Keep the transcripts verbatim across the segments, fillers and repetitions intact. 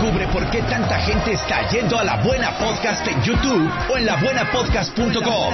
Descubre por qué tanta gente está yendo a La Buena Podcast en YouTube o en la buena podcast punto com.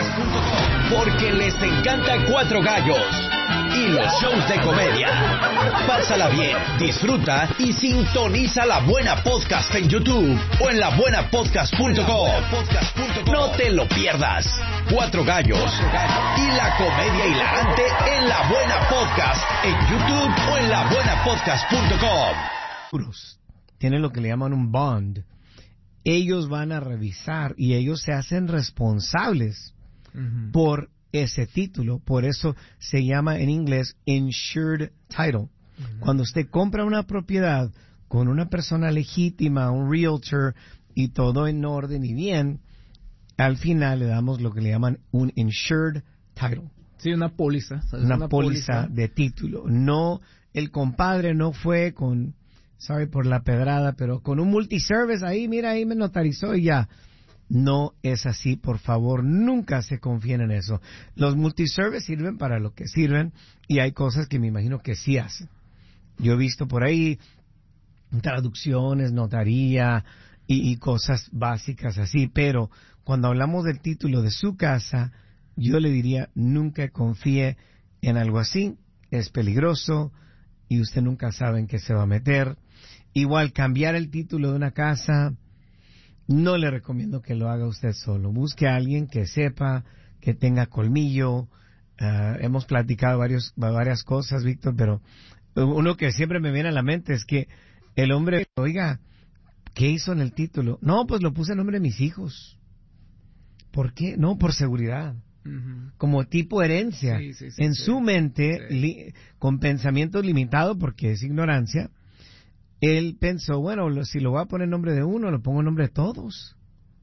Porque les encanta Cuatro Gallos y los shows de comedia. Pásala bien, disfruta y sintoniza La Buena Podcast en YouTube o en la buena podcast punto com. No te lo pierdas. Cuatro Gallos y la comedia hilarante en La Buena Podcast en YouTube o en la buena podcast punto com. Tienen lo que le llaman un bond. Ellos van a revisar y ellos se hacen responsables uh-huh. por ese título. Por eso se llama en inglés insured title. Uh-huh. Cuando usted compra una propiedad con una persona legítima, un realtor y todo en orden y bien, al final le damos lo que le llaman un insured title. Sí, una póliza. Una, una póliza, póliza de título. No, el compadre no fue con, sorry por la pedrada, pero con un multiservice ahí, mira, ahí me notarizó y ya. No es así, por favor, nunca se confíen en eso. Los multiservice sirven para lo que sirven y hay cosas que me imagino que sí hacen. Yo he visto por ahí traducciones, notaría y, y cosas básicas así, pero cuando hablamos del título de su casa, yo le diría, nunca confíe en algo así, es peligroso y usted nunca sabe en qué se va a meter. Igual, cambiar el título de una casa, no le recomiendo que lo haga usted solo. Busque a alguien que sepa, que tenga colmillo. Uh, hemos platicado varios, varias cosas, Víctor, pero uno que siempre me viene a la mente es que el hombre, oiga, ¿qué hizo en el título? No, pues lo puse en nombre de mis hijos. ¿Por qué? No, por seguridad. Uh-huh. Como tipo herencia. Sí, sí, sí, en sí, su mente, sí. li, con pensamiento limitado, porque es ignorancia, él pensó, bueno, lo, si lo voy a poner en nombre de uno, lo pongo en nombre de todos.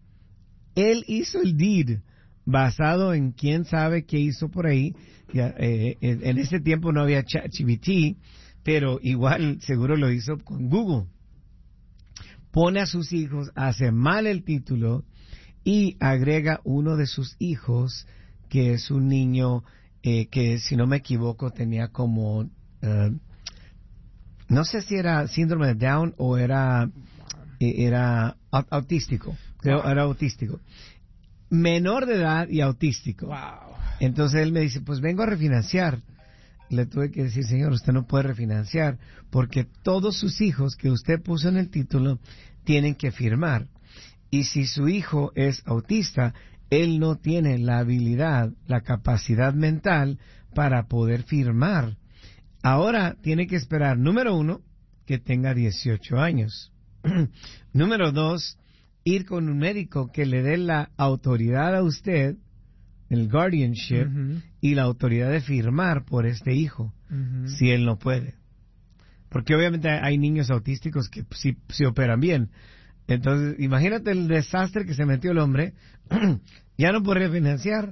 Él hizo el deed basado en quién sabe qué hizo por ahí. Ya, eh, en, en ese tiempo no había ChatGPT, pero igual seguro lo hizo con Google. Pone a sus hijos, hace mal el título y agrega uno de sus hijos, que es un niño eh, que, si no me equivoco, tenía como... Uh, no sé si era síndrome de Down o era era autístico. Creo wow. era autístico. Menor de edad y autístico. Wow. Entonces él me dice, pues vengo a refinanciar. Le tuve que decir, señor, usted no puede refinanciar porque todos sus hijos que usted puso en el título tienen que firmar. Y si su hijo es autista, él no tiene la habilidad, la capacidad mental para poder firmar. Ahora tiene que esperar, número uno, que tenga dieciocho años. Número dos, ir con un médico que le dé la autoridad a usted, el guardianship, uh-huh. y la autoridad de firmar por este hijo, uh-huh. si él no puede. Porque obviamente hay niños autísticos que sí, sí operan bien. Entonces, imagínate el desastre que se metió el hombre, ya no podría financiar,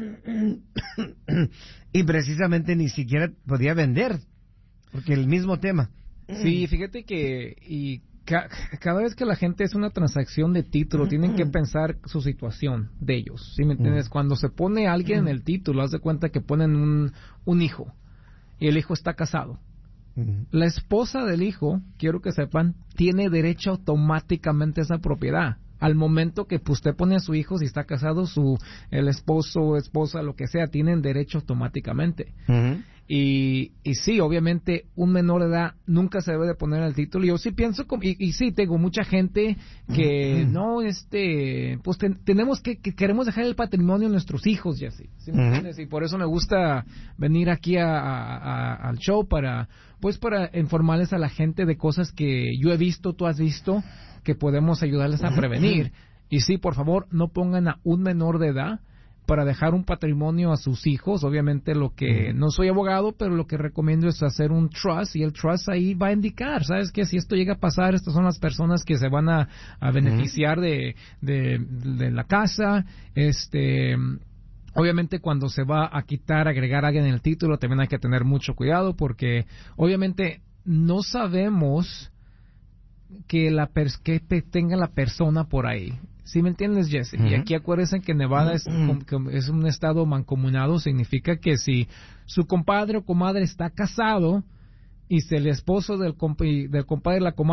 y precisamente ni siquiera podía vender, porque el mismo tema. Sí, fíjate que y ca- cada vez que la gente hace una transacción de título, tienen que pensar su situación de ellos, ¿sí me entiendes? Cuando se pone alguien en el título, haz de cuenta que ponen un, un hijo, y el hijo está casado. La esposa del hijo, quiero que sepan, tiene derecho automáticamente a esa propiedad. Al momento que pues, usted pone a su hijo, si está casado, su el esposo, esposa, lo que sea, tienen derecho automáticamente. Uh-huh. Y, y sí, obviamente, un menor de edad nunca se debe de poner en el título. Yo sí pienso, y, y sí, tengo mucha gente que, uh-huh. no, este, pues ten, tenemos que, que, queremos dejar el patrimonio a nuestros hijos, ya sí. ¿Sí me uh-huh. entiendes? Y por eso me gusta venir aquí a, a, a, al show para, pues para informarles a la gente de cosas que yo he visto, tú has visto, que podemos ayudarles a prevenir. Y sí, por favor, no pongan a un menor de edad para dejar un patrimonio a sus hijos. Obviamente lo que, no soy abogado, pero lo que recomiendo es hacer un trust, y el trust ahí va a indicar, ¿sabes qué? Si esto llega a pasar, estas son las personas que se van a, a beneficiar de, de, de la casa. Este... Obviamente cuando se va a quitar, agregar a alguien en el título, también hay que tener mucho cuidado, porque obviamente no sabemos que la pers- que tenga la persona por ahí. ¿Sí me entiendes, Jesse? Uh-huh. Y aquí acuérdense que Nevada es, uh-huh. es un estado mancomunado, significa que si su compadre o comadre está casado y si el esposo del, comp- del compadre y la comadre